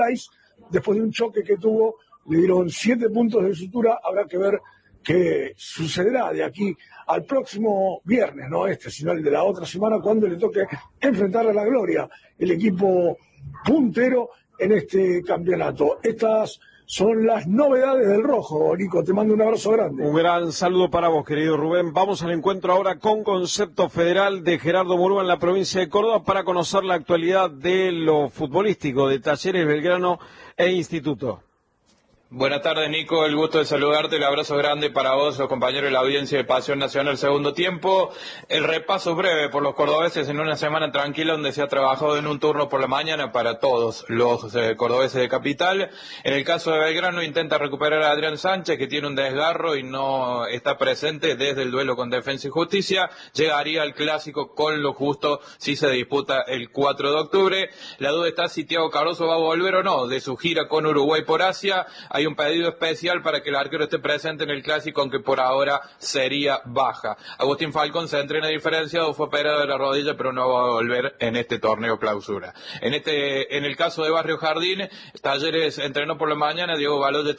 Después de un choque que tuvo, le dieron 7 puntos de sutura. Habrá que ver qué sucederá de aquí al próximo viernes, no sino el de la otra semana, cuando le toque enfrentar a la Gloria, el equipo puntero en este campeonato. Estas son las novedades del rojo. Nico, te mando un abrazo grande. Un gran saludo para vos, querido Rubén. Vamos al encuentro ahora con Concepto Federal de Gerardo Murúa en la provincia de Córdoba para conocer la actualidad de lo futbolístico de Talleres, Belgrano e Instituto. Buenas tardes, Nico, el gusto de saludarte, el abrazo grande para vos, los compañeros de la audiencia de Pasión Nacional segundo tiempo. El repaso breve por los cordobeses en una semana tranquila donde se ha trabajado en un turno por la mañana para todos los cordobeses de capital. En el caso de Belgrano intenta recuperar a Adrián Sánchez, que tiene un desgarro y no está presente desde el duelo con Defensa y Justicia. Llegaría al clásico con lo justo si se disputa el 4 de octubre. La duda está si Thiago Cardoso va a volver o no de su gira con Uruguay por Asia. Hay un pedido especial para que el arquero esté presente en el clásico, aunque por ahora sería baja. Agustín Falcón se entrena diferenciado, fue operado de la rodilla, pero no va a volver en este torneo clausura. En el caso de Barrio Jardín, Talleres entrenó por la mañana, Diego Baloyes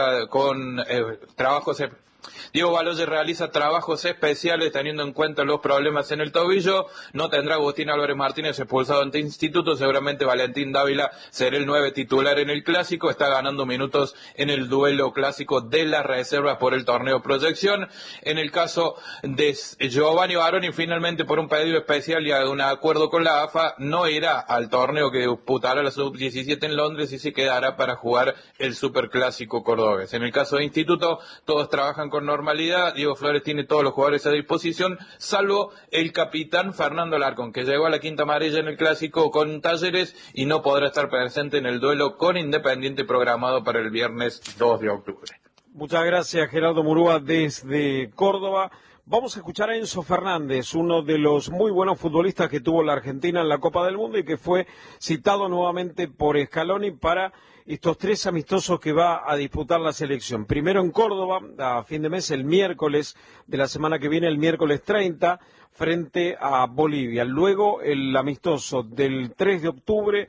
Diego Baloyes realiza trabajos especiales teniendo en cuenta los problemas en el tobillo. No tendrá Agustín Álvarez Martínez expulsado ante Instituto. Seguramente Valentín Dávila será el 9 titular en el clásico. Está ganando minutos en el duelo clásico de las reservas por el torneo Proyección. En el caso de Giovanni Baroni, finalmente por un pedido especial y a un acuerdo con la AFA, no irá al torneo que disputará la Sub-17 en Londres y se quedará para jugar el Superclásico cordobés. En el caso de Instituto, todos trabajan con normalidad. Diego Flores tiene todos los jugadores a disposición, salvo el capitán Fernando Alarcón, que llegó a la quinta amarilla en el clásico con Talleres y no podrá estar presente en el duelo con Independiente programado para el viernes 2 de octubre. Muchas gracias, Gerardo Murúa, desde Córdoba. Vamos a escuchar a Enzo Fernández, uno de los muy buenos futbolistas que tuvo la Argentina en la Copa del Mundo y que fue citado nuevamente por Scaloni para estos 3 amistosos que va a disputar la selección. Primero en Córdoba, a fin de mes, el miércoles de la semana que viene, el miércoles 30, frente a Bolivia. Luego el amistoso del 3 de octubre,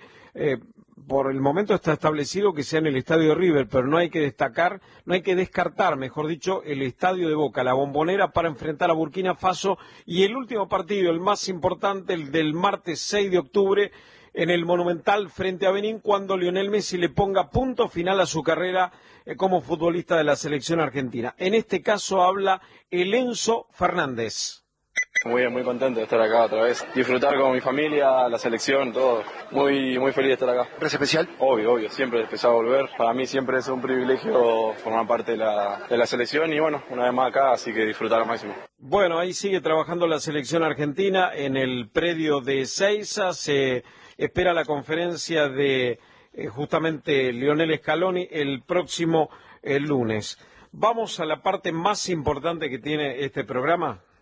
por el momento está establecido que sea en el estadio de River, pero no hay que descartar, mejor dicho, el estadio de Boca, la Bombonera, para enfrentar a Burkina Faso. Y el último partido, el más importante, el del martes 6 de octubre, en el Monumental frente a Benín, cuando Lionel Messi le ponga punto final a su carrera como futbolista de la selección argentina. En este caso habla el Enzo Fernández. Muy contento de estar acá otra vez, disfrutar con mi familia, la selección, todo. Muy feliz de estar acá. ¿Es especial? Obvio, siempre es especial volver. Para mí siempre es un privilegio formar parte de la selección y bueno, una vez más acá, así que disfrutar al máximo. Bueno, ahí sigue trabajando la selección argentina en el predio de Ezeiza. Se espera la conferencia de justamente Lionel Scaloni el próximo lunes. Vamos a la parte más importante que tiene este programa.